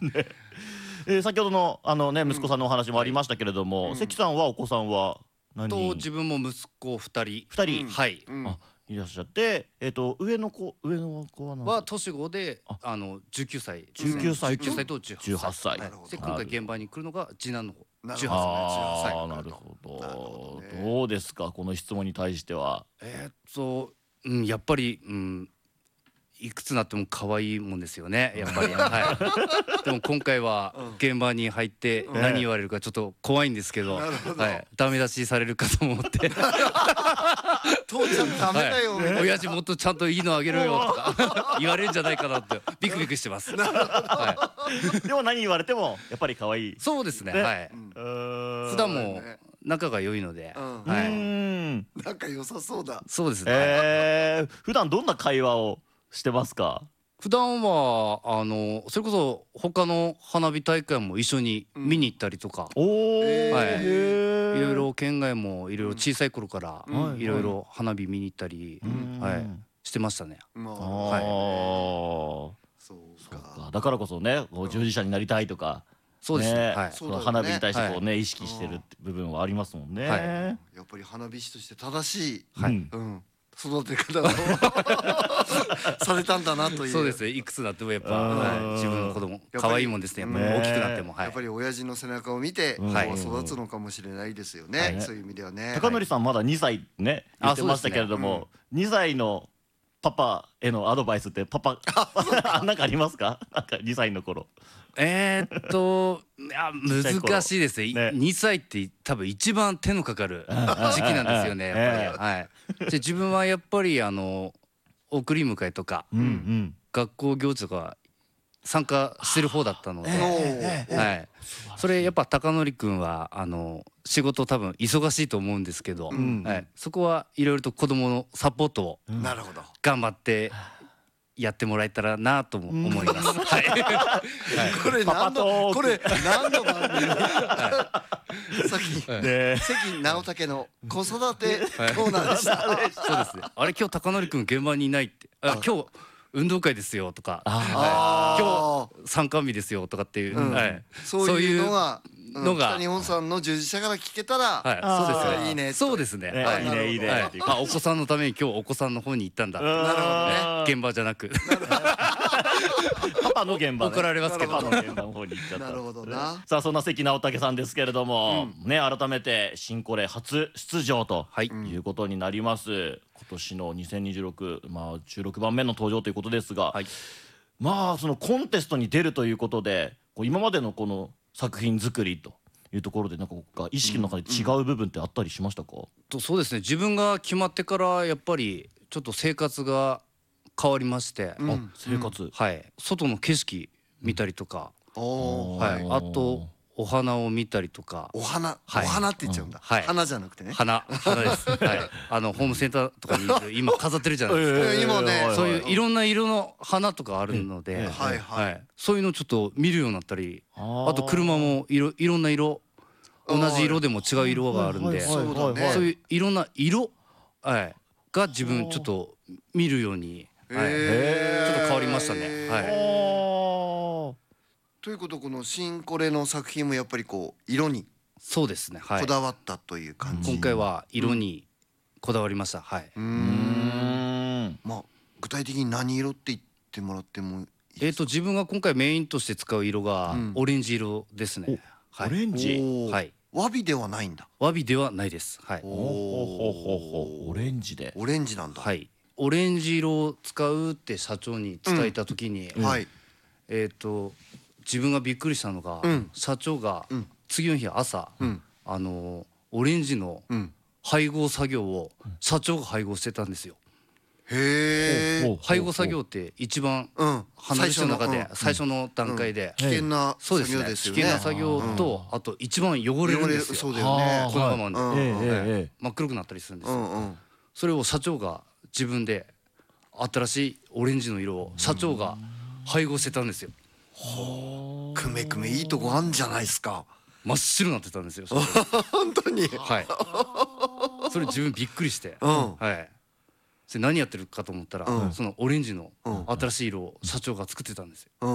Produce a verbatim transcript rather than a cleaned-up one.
えー先ほどのあのね息子さんのお話もありましたけれども、 うん関さんはお子さんは何と人？ 自分も息子ふたりふたり、 うんはいうんあいらっしゃって、えっ、と上の子上の子は何は年子でああのじゅうきゅうさいですね。 じゅうきゅうさいとじゅうきゅうさいとじゅうはっさいじゅうはっさいなるほどはい、で今回現場に来るのが次男の方なるほどじゅうはっさいああじゅうはっさいなるほどなるほどねどうですかこの質問に対しては。 えーっと、うん、やっぱり、うん、いくつになっても可愛いもんですよねやっぱり、はい、でも今回は現場に入って何言われるかちょっと怖いんですけど、 なるほどはい、ダメ出しされるかと思って父ちゃんダメだよ、 はい、親父もっとちゃんといいのあげろよとか言われるんじゃないかなってビクビクしてます、はでも何言われてもやっぱり可愛い。 い、そうですね、 ねはい、 うん普普段も仲が良いので、 うんうはい、 ーん仲良さそうだ。 そうですね、 えー、普段どんな会話をしてますか？ 普段はあのそれこそ他の花火大会も一緒に見に行ったりとか、 おー、 はいへーいろいろ県外もいろいろ小さい頃からうんいろいろ花火見に行ったり、 うんはいしてましたね。 まあ、 あはいーそうそうかかだからこそねこう従事者になりたいとか、 そうですね。 ねはい。 そうだよね花火に対してこうね、 は意識してるって部分はありますもんね。 はいやっぱり花火師として正しい、 はいうんうん、育て方をされたんだなという。 そうですね。いくつになってもやっぱ、 うんはい、自分の子供可愛いもんですね。やっぱりね大きくなっても、はいやっぱ。り親父の背中を見て子はいは育つのかもしれないですよね、 はいそういう意味ではね。 高則さんまだにさいね言ってましたけれどあそうも、にさいのパパへのアドバイスってパパなんかありますか？なんかにさいの頃。 えーっと、いやちゃい頃難しいですね。 ねにさいって多分一番手のかかる時期なんですよね。やっぱり。はい。で自分はやっぱりあの送り迎えとかうんうん。 学校行事とか参加してる方だったので。 おーはい、それやっぱ貴則君はあの仕事多分忙しいと思うんですけど、 んはい、そこはいろいろと子どものサポートをなるほど。 頑張ってやってもらえたらなとも思います。はい、 これパパ何トークのこれ何の番組？さっきね関直武の子育てコーナーでした。 そうですね。あれ今日貴則君現場にいないって、あ今日運動会ですよとか、 あ今日参観日ですよとかっていう、 うんはい、 そういうのがのが北日本さんの従事者から聞けたら、 はい、 あーそうですね。 いいねそうですね。 ねはいいいねいいねはいっていうあ、お子さんのために今日お子さんの方に行ったんだ。 なるほどね現場じゃなくパパの現場ね。 怒られますけどパパの現場の方に行っちゃった。 なるほどな。 さあそんな関直武さんですけれども、ね改めて新コレ初出場とはいいうことになります。今年のにせんにじゅうろくまあじゅうろくばんめの登場ということですが、 はいまあそのコンテストに出るということで、こう今までのこの作品作りというところでなんかこう意識の中で違う部分ってあったりしましたか？ とそうですね。自分が決まってからやっぱりちょっと生活が変わりまして、 うんあ生活。 はい、外の景色見たりとか、 おーはい、あとお花を見たりとか、 お花、 はいお花って言っちゃうんだ。 はい花じゃなくてね。 花花です。はい、あのホームセンターとかに今飾ってるじゃないですか。 ええ今ねそういういろんな色の花とかあるので、 はいはいはい、そういうのちょっと見るようになったり、 あーあと車もいろいろんな色、同じ色でも違う色があるんで、 はいそうだねそういういろんな色、はい、が自分ちょっと見るように、はい、 へーちょっと変わりましたね。はい。 あーということこの新コレの作品もやっぱりこう色にそうですね。はいこ。だわったという感じ。 今回は色にこだわりました。はい。 うー。 うんんまあ具体的に何色って言ってもらってもいいえっと自分が今回メインとして使う色がうんオレンジ色ですね。はい。 オレンジ。 おーはい。 和美ではないんだ。 和美ではないです。はい。 ほうほうほうほうオレンジで。 オレンジなんだ。 はい。オレンジ色を使うって社長に伝えた時に、 はい。 えっと自分がびっくりしたのが、 うん社長がうん次の日朝、 うんあのオレンジのうん。 配合作業を社長が配合してたんですよ。 へえ。 ほう配合作業って一番うん。 花火師の中でうん最初の段階で、 危険な作そうですね。危業ですよね。 険な作業と、あと一番汚れるんですよ。 そうだよはねあ。 このままで、 うんええええええ真っ黒くなったりするんですよ。 うんうん。 それを社長が自分で新しいオレンジの色を社長が配合してたんですよ。 くめくめいいとこあんじゃないですか。 真っ白になってたんですよ。社長本当に。 はい。それ自分びっくりして、 うんはい。それ何やってるかと思ったら、 うんそのオレンジのうん新しい色を社長が作ってたんですよ。